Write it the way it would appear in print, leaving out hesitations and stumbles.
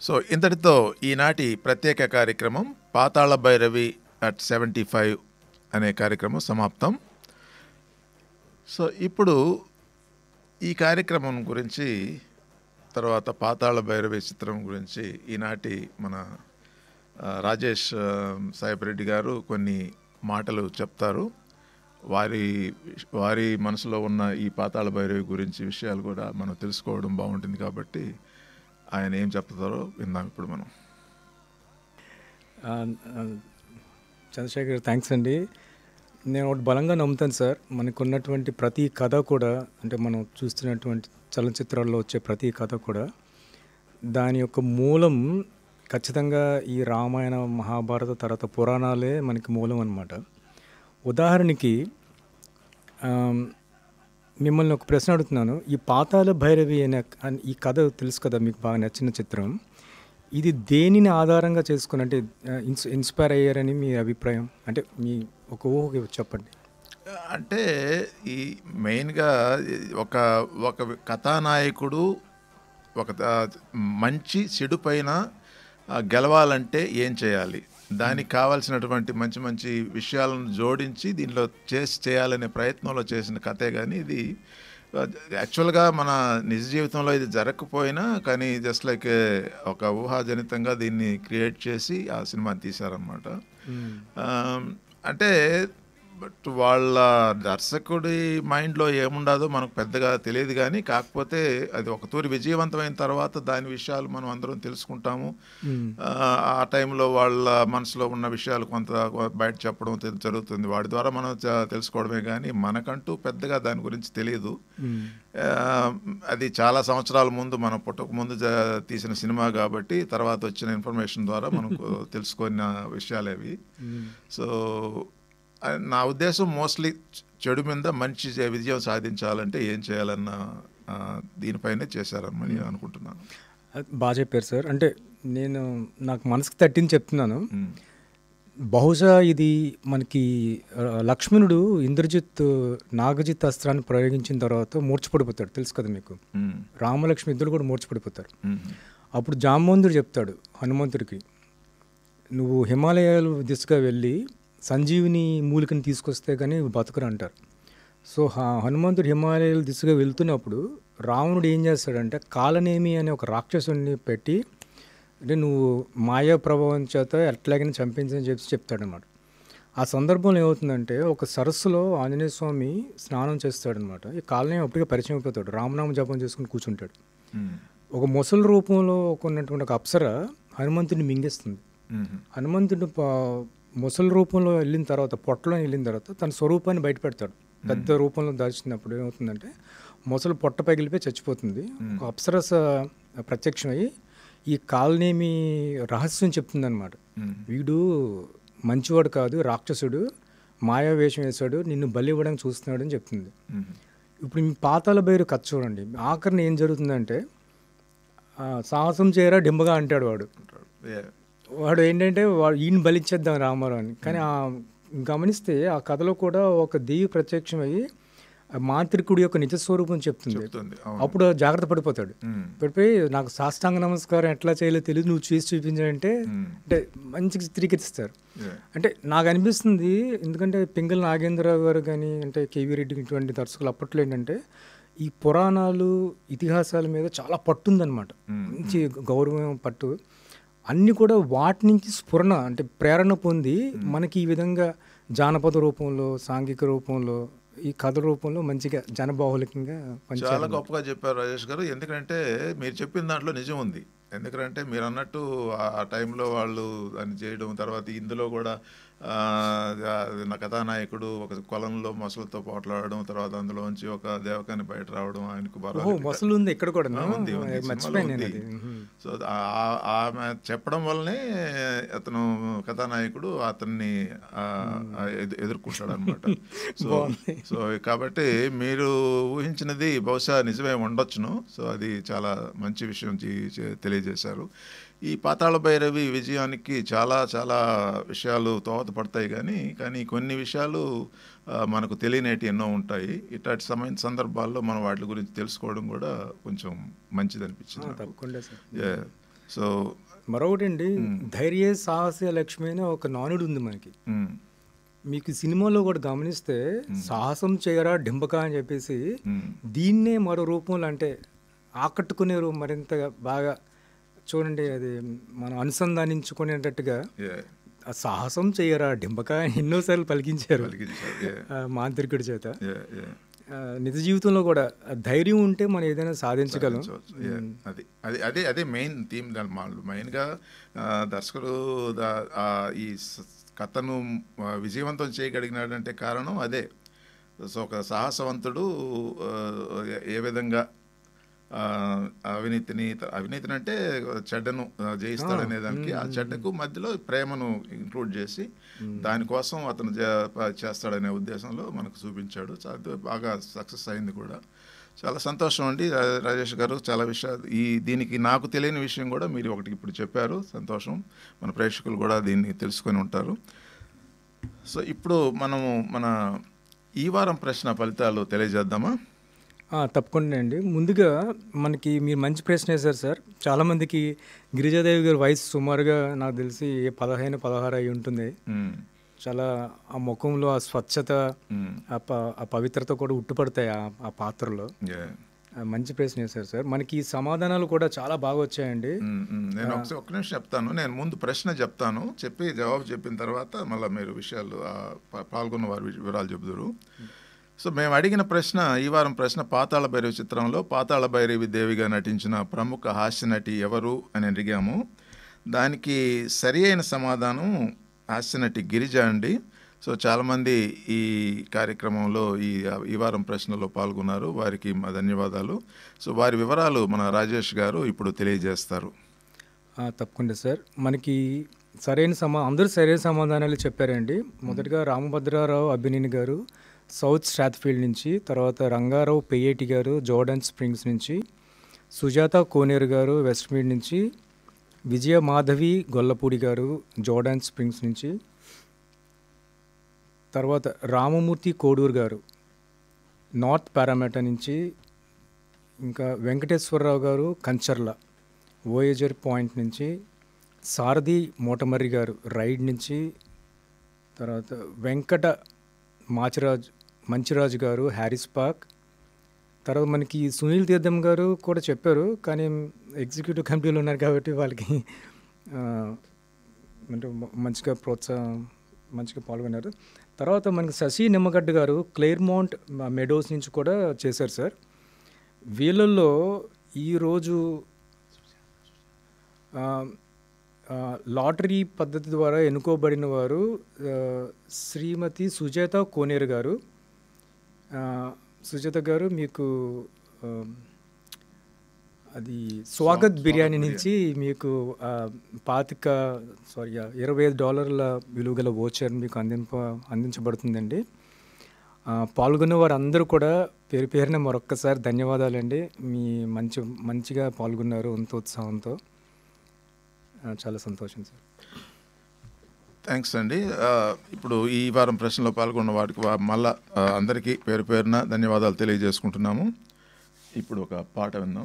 So ఇంతటితో ఈనాటి ప్రత్యేక కార్యక్రమం పాతాళ భైరవి అట్ 75 అనే కార్యక్రమం సమాప్తం. సో ఇప్పుడు ఈ కార్యక్రమం గురించి, తర్వాత పాతాళ భైరవి చిత్రం గురించి ఈనాటి మన రాజేష్ సాయిరెడ్డి గారు కొన్ని మాటలు చెప్తారు. వారి మనసులో ఉన్న ఈ పాతాళ భైరవి గురించి విషయాలు కూడా మనం తెలుసుకోవడం బాగుంటుంది కాబట్టి ఆయన ఏం చెప్తారో విందాం ఇప్పుడు మనం. చంద్రశేఖర్ థ్యాంక్స్ అండి. నేను ఒకటి బలంగా నమ్ముతాను సార్, మనకు ఉన్నటువంటి ప్రతి కథ కూడా, అంటే మనం చూస్తున్నటువంటి చలనచిత్రాల్లో వచ్చే ప్రతి కథ కూడా దాని యొక్క మూలం ఖచ్చితంగా ఈ రామాయణ మహాభారత తర్వాత పురాణాలే మనకి మూలం అన్నమాట. ఉదాహరణకి మిమ్మల్ని ఒక ప్రశ్న అడుగుతున్నాను. ఈ పాతాళ భైరవి అనే ఈ కథ తెలుసు కదా, మీకు బాగా నచ్చిన చిత్రం. ఇది దేనిని ఆధారంగా చేసుకుని అంటే ఇన్స్పైర్ అయ్యారని మీ అభిప్రాయం? అంటే మీ ఒక ఊహ చెప్పండి. అంటే ఈ మెయిన్గా ఒక కథానాయకుడు ఒక మంచి చెడు పైన గెలవాలంటే ఏం చేయాలి, దానికి కావాల్సినటువంటి మంచి మంచి విషయాలను జోడించి దీనిలో చేయాలనే ప్రయత్నంలో చేసిన కథే. కానీ ఇది యాక్చువల్గా మన నిజ జీవితంలో ఇది జరగకపోయినా కానీ జస్ట్ లైక్ ఒక ఊహాజనితంగా దీన్ని క్రియేట్ చేసి ఆ సినిమాని తీశారనమాట. అంటే బట్ వాళ్ళ దర్శకుడి మైండ్లో ఏముండదో మనకు పెద్దగా తెలియదు. కానీ కాకపోతే అది ఒక తూరి విజయవంతమైన తర్వాత దాని విషయాలు మనం అందరం తెలుసుకుంటాము. ఆ టైంలో వాళ్ళ మనసులో ఉన్న విషయాలు కొంత బయట చెప్పడం జరుగుతుంది. వాడి ద్వారా మనం తెలుసుకోవడమే కానీ మనకంటూ పెద్దగా దాని గురించి తెలియదు. అది చాలా సంవత్సరాల ముందు, మనం పుట్టక ముందు తీసిన సినిమా కాబట్టి తర్వాత వచ్చిన ఇన్ఫర్మేషన్ ద్వారా మనకు తెలుసుకున్న విషయాలు అవి. సో నా ఉద్దేశం మోస్ట్లీ చెడు మీద మంచి విజయం సాధించాలంటే ఏం చేయాలన్న దీనిపైనే చేశారని అనుకుంటున్నాను. బాగా చెప్పారు సార్. అంటే నాకు మనసుకు తట్టింది చెప్తున్నాను. బహుశా ఇది మనకి లక్ష్మణుడు ఇంద్రజిత్ నాగజిత్ అస్త్రాన్ని ప్రయోగించిన తర్వాత మూర్ఛపడిపోతాడు, తెలుసు కదా మీకు. రామలక్ష్మి ఇద్దరు కూడా మూర్ఛపడిపోతారు. అప్పుడు జాంబవంతుడు చెప్తాడు హనుమంతుడికి, నువ్వు హిమాలయాలు దిశగా వెళ్ళి సంజీవిని మూలికని తీసుకొస్తే కానీ బతుకురు అంటారు. సో హనుమంతుడు హిమాలయాల దిశగా వెళ్తున్నప్పుడు రావణుడు ఏం చేస్తాడంటే కాలనేమి అనే ఒక రాక్షసుని పెట్టి, అంటే నువ్వు మాయా ప్రభావం చేత ఎట్లాగైనా చంపించని చెప్తాడనమాట. ఆ సందర్భంలో ఏమవుతుందంటే ఒక సరస్సులో ఆంజనేయ స్వామి స్నానం చేస్తాడనమాట. ఈ కాలనేమి అప్పటికే పరిచయం అయిపోతాడు, రామనామ జపం చేసుకుని కూర్చుంటాడు. ఒక మొసలి రూపంలో ఉన్నటువంటి ఒక అప్సర హనుమంతుడిని మింగేస్తుంది. హనుమంతుడు మొసలి రూపంలో వెళ్ళిన తర్వాత, పొట్టలో వెళ్ళిన తర్వాత తన స్వరూపాన్ని బయటపెడతాడు. పెద్ద రూపంలో దాచినప్పుడు ఏమవుతుందంటే మొసలు పొట్ట పగిలిపోయి చచ్చిపోతుంది. ఒక అప్సరస ప్రత్యక్షమయ్యి ఈ కాలనేమి రహస్యం చెప్తుందన్నమాట. వీడు మంచివాడు కాదు, రాక్షసుడు, మాయా వేషం వేశాడు, నిన్ను బలి ఇవ్వడానికి చూస్తున్నాడు అని చెప్తుంది. ఇప్పుడు మీ పాతాళ భైరవి కథ చూడండి. ఆఖరిని ఏం జరుగుతుందంటే సాహసం చేయరా డింబగా అంటాడు వాడు ఏంటంటే ఈయన బలిచ్చేద్దాం రామారావు అని. కానీ గమనిస్తే ఆ కథలో కూడా ఒక దేవి ప్రత్యక్షమయ్యి మాంత్రికుడి యొక్క నిజస్వరూపం చెప్తుంది. అప్పుడు జాగ్రత్త పడిపోతాడు. పడిపోయి నాకు సాష్టాంగ నమస్కారం ఎట్లా చేయాలో తెలియదు, నువ్వు చేసి చూపించాలంటే అంటే మంచిగా చిత్రీకరిస్తారు. అంటే నాకు అనిపిస్తుంది, ఎందుకంటే పింగళ నాగేంద్రరావు గారు కానీ అంటే కేవీ రెడ్డి ఇటువంటి దర్శకులు అప్పట్లో ఏంటంటే ఈ పురాణాలు ఇతిహాసాల మీద చాలా పట్టు ఉందన్నమాట. మంచి గౌరవం పట్టు. అన్నీ కూడా వాటి నుంచి స్ఫురణ అంటే ప్రేరణ పొంది మనకి ఈ విధంగా జానపద రూపంలో, సాంఘిక రూపంలో, ఈ కథ రూపంలో మంచిగా జనబాహుల్యంగా చాలా గొప్పగా చెప్పారు రాజేష్ గారు. ఎందుకంటే మీరు చెప్పిన దాంట్లో నిజం ఉంది. ఎందుకంటే మీరు అన్నట్టు ఆ టైంలో వాళ్ళు దాన్ని చేయడం, తర్వాత ఇందులో కూడా నా కథానాయకుడు ఒక కొలంలో మొసలతో పోట్లాడడం, తర్వాత అందులోంచి ఒక దేవకాన్ని బయట రావడం, ఆయనకు మొసలు ఉంది ఇక్కడ కూడా ఉంది. సో ఆమె చెప్పడం వల్లనే అతను కథానాయకుడు అతన్ని ఎదుర్కొంటాడు అనమాట. సో కాబట్టి మీరు ఊహించినది బహుశా నిజమే ఉండొచ్చును. సో అది చాలా మంచి విషయం తెలియజేశారు. ఈ పాతాళ భైరవి విజయానికి చాలా చాలా విషయాలు దోహదపడతాయి. కానీ కొన్ని విషయాలు మనకు తెలియనేటి ఎన్నో ఉంటాయి. ఇట్లాంటి సందర్భాల్లో మనం వాటి గురించి తెలుసుకోవడం కూడా కొంచెం మంచిది అనిపించింది. సో మరొకటండి, ధైర్య సాహస లక్ష్మి అని ఒక నానుడు ఉంది మనకి. మ్, మీకు సినిమాలో కూడా గమనిస్తే సాహసం చేయరా డింబక అని చెప్పేసి మ్, దీన్నే మరో రూపంలో అంటే ఆకట్టుకునే మరింత బాగా చూడండి, అది మనం అనుసంధానించుకునేటట్టుగా yeah, ఆ సాహసం చేయరా డింబక అని ఎన్నోసార్లు పలికించారు పలికించారు. Yeah, మాంత్రికుడి చేత. yeah, yeah. నిజ జీవితంలో కూడా ఆ ధైర్యం ఉంటే మనం ఏదైనా సాధించగలం. సాధించవచ్చు. Yeah, అదే మెయిన్ థీమ్. మెయిన్గా దర్శకుడు ఈ కథను విజయవంతం చేయగలిగినాడంటే కారణం అదే. సో ఒక సాహసవంతుడు ఏ విధంగా అవినీతిని అంటే చెడ్డను జయిస్తాడనే దానికి, ఆ చెడ్డకు మధ్యలో ప్రేమను ఇంక్లూడ్ చేసి దానికోసం అతను చేస్తాడనే ఉద్దేశంలో మనకు చూపించాడు. అది బాగా సక్సెస్ అయింది కూడా. చాలా సంతోషం అండి రాజేష్ గారు. చాలా విషయాలు దీనికి నాకు తెలియని విషయం కూడా మీరు ఒకటి ఇప్పుడు చెప్పారు. సంతోషం. మన ప్రేక్షకులు కూడా దీన్ని తెలుసుకొని ఉంటారు. సో ఇప్పుడు మనము మన ఈ వారం ప్రశ్న ఫలితాలు తెలియజేద్దామా? తప్పకుండా అండి. ముందుగా మనకి మీరు మంచి ప్రశ్న వేశారు సార్. చాలామందికి గిరిజాదేవి గారి వయసు సుమారుగా నాకు తెలిసి 15-16 అయి ఉంటుంది. చాలా ఆ ముఖంలో ఆ స్వచ్ఛత, ఆ పవిత్రత కూడా ఉట్టుపడతాయి ఆ పాత్రలో. మంచి ప్రశ్న వేశారు సార్. మనకి సమాధానాలు కూడా చాలా బాగా వచ్చాయండి. నేను ఒక్క నిమిషం చెప్తాను. నేను ముందు ప్రశ్న చెప్తాను, చెప్పి జవాబు చెప్పిన తర్వాత మళ్ళీ మీరు విషయాలు పాల్గొన్న వారి వివరాలు చెబుదురు. సో మేము అడిగిన ప్రశ్న, ఈ వారం ప్రశ్న, పాతాళ భైరవి చిత్రంలో పాతాళ భైరవి దేవిగా నటించిన ప్రముఖ హాస్య నటి ఎవరు అని అడిగాము. దానికి సరి అయిన సమాధానం హాస్య నటి గిరిజ అండి. సో చాలామంది ఈ కార్యక్రమంలో ఈ వారం ప్రశ్నలో పాల్గొన్నారు. వారికి మా ధన్యవాదాలు. సో వారి వివరాలు మన రాజేష్ గారు ఇప్పుడు తెలియజేస్తారు. తప్పకుండా సార్. మనకి అందరూ సరైన సమాధానాలు చెప్పారండి. మొదటగా రామభద్రారావు అభినేని గారు సౌత్ స్ట్రాత్ఫీల్డ్ నుంచి, తర్వాత రంగారావు పెయ్యేటి గారు జోర్డన్ స్ప్రింగ్స్ నుంచి, సుజాత కోనేరు గారు వెస్ట్మీడ్ నుంచి, విజయ మాధవి గొల్లపూడి గారు జోర్డన్ స్ప్రింగ్స్ నుంచి, తర్వాత రామమూర్తి కోడూరు గారు నార్త్ పారామెట నుంచి, ఇంకా వెంకటేశ్వరరావు గారు కంచర్ల ఓయేజర్ పాయింట్ నుంచి, సారథి మోటమర్రి గారు రైడ్ నుంచి, తర్వాత వెంకట మంచిరాజు గారు హ్యారిస్ పార్క్, తర్వాత మనకి సునీల్ తీర్థం గారు కూడా చెప్పారు, కానీ ఎగ్జిక్యూటివ్ కమిటీలో ఉన్నారు కాబట్టి వాళ్ళకి అంటే మంచిగా పాల్గొన్నారు. తర్వాత మనకి శశి నిమ్మగడ్డ గారు క్లేర్మౌంట్ మెడోస్ నుంచి కూడా చేశారు సార్. వీళ్ళల్లో ఈరోజు లాటరీ పద్ధతి ద్వారా ఎన్నుకోబడిన వారు శ్రీమతి సుజాత కోనేరు గారు. సుజాత గారు మీకు అది స్వాగత్ బిర్యానీ నుంచి మీకు $25 విలువ గల వోచర్ మీకు అందించబడుతుందండి. పాల్గొన్న వారందరూ కూడా పేరు పేరున మరొక్కసారి ధన్యవాదాలండి. మీ మంచిగా పాల్గొన్నారు అంత ఉత్సాహంతో. చాలా సంతోషం సార్. థ్యాంక్స్ అండి. ఇప్పుడు ఈ వారం ప్రశ్నలో పాల్గొన్న వాటికి మళ్ళా అందరికీ పేరు పేరున ధన్యవాదాలు తెలియజేసుకుంటున్నాము. ఇప్పుడు ఒక పాట విందాం.